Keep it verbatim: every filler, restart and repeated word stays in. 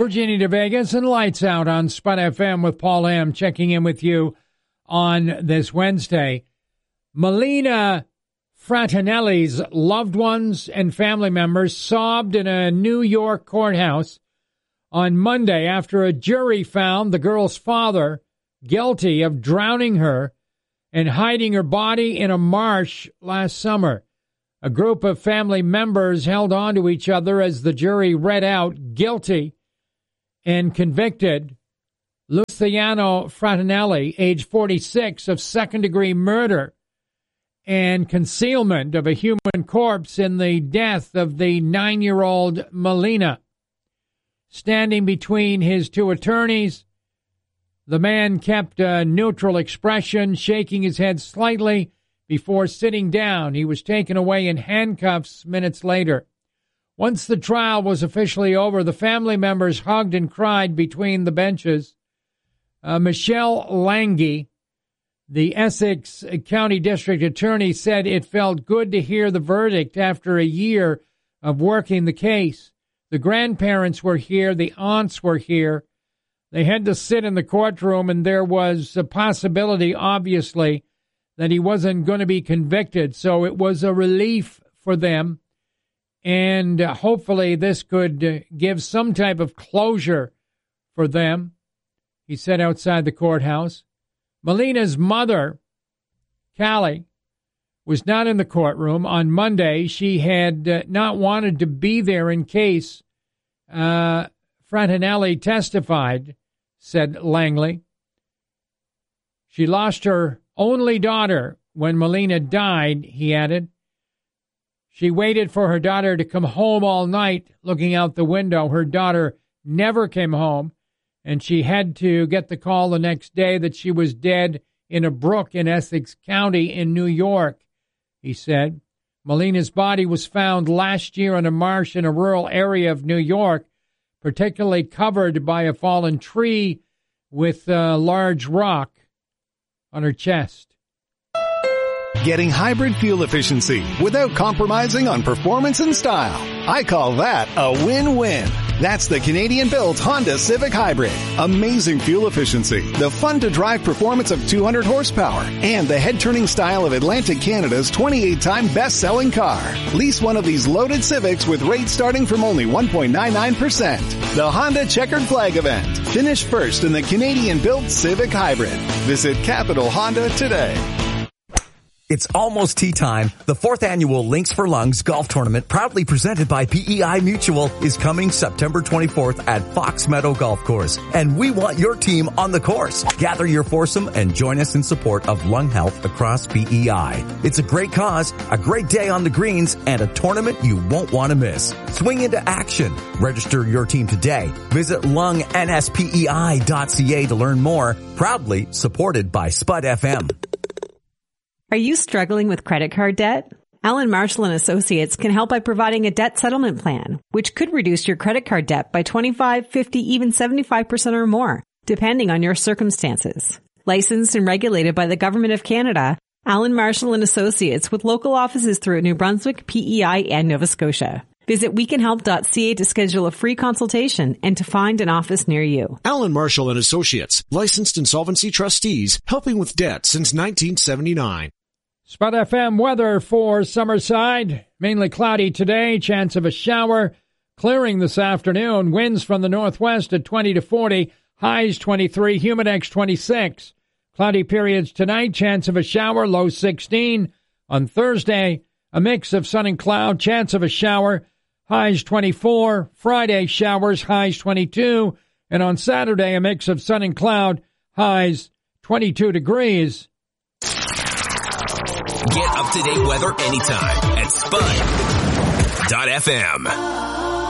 Virginia to Vegas and lights out on Spud F M with Paul M. checking in with you on this Wednesday. Melina Fratinelli's loved ones and family members sobbed in a New York courthouse on Monday after a jury found the girl's father guilty of drowning her and hiding her body in a marsh last summer. A group of family members held on to each other as the jury read out guilty and convicted Luciano Fratinelli, age forty-six, of second-degree murder and concealment of a human corpse in the death of the nine-year-old Melina. Standing between his two attorneys, the man kept a neutral expression, shaking his head slightly before sitting down. He was taken away in handcuffs minutes later. Once the trial was officially over, the family members hugged and cried between the benches. Uh, Michelle Lange, the Essex County District Attorney, said it felt good to hear the verdict after a year of working the case. The grandparents were here. The aunts were here. They had to sit in the courtroom, and there was a possibility, obviously, that he wasn't going to be convicted. So it was a relief for them. And uh, hopefully this could uh, give some type of closure for them, he said outside the courthouse. Melina's mother, Callie, was not in the courtroom. On Monday, she had uh, not wanted to be there in case uh, Fratinelli testified, said Langley. She lost her only daughter when Melina died, he added. She waited for her daughter to come home all night, looking out the window. Her daughter never came home, and she had to get the call the next day that she was dead in a brook in Essex County in New York, he said. Melina's body was found last year in a marsh in a rural area of New York, particularly covered by a fallen tree with a large rock on her chest. Getting hybrid fuel efficiency without compromising on performance and style. I call that a win-win. That's the Canadian-built Honda Civic Hybrid. Amazing fuel efficiency, the fun-to-drive performance of two hundred horsepower, and the head-turning style of Atlantic Canada's twenty-eight time best-selling car. Lease one of these loaded Civics with rates starting from only one point nine nine percent. The Honda Checkered Flag event. Finish first in the Canadian-built Civic Hybrid. Visit Capital Honda today. It's almost tea time. The fourth annual Links for Lungs golf tournament, proudly presented by P E I Mutual, is coming September twenty-fourth at Fox Meadow Golf Course. And we want your team on the course. Gather your foursome and join us in support of lung health across P E I. It's a great cause, a great day on the greens, and a tournament you won't want to miss. Swing into action. Register your team today. Visit lung n s p e i dot c a to learn more. Proudly supported by Spud F M. Are you struggling with credit card debt? Allen Marshall and Associates can help by providing a debt settlement plan, which could reduce your credit card debt by twenty-five, fifty, even seventy-five percent or more, depending on your circumstances. Licensed and regulated by the Government of Canada, Allen Marshall and Associates, with local offices throughout New Brunswick, P E I, and Nova Scotia. Visit we can help dot c a to schedule a free consultation and to find an office near you. Allen Marshall and Associates, licensed insolvency trustees, helping with debt since nineteen seventy-nine. Spud F M weather for Summerside. Mainly cloudy today, chance of a shower. Clearing this afternoon. Winds from the northwest at twenty to forty. Highs twenty-three, humidex twenty-six. Cloudy periods tonight, chance of a shower, low sixteen. On Thursday, a mix of sun and cloud, chance of a shower, highs twenty-four. Friday, showers, highs twenty-two. And on Saturday, a mix of sun and cloud, highs twenty-two degrees. Get up-to-date weather anytime at Spud dot F M.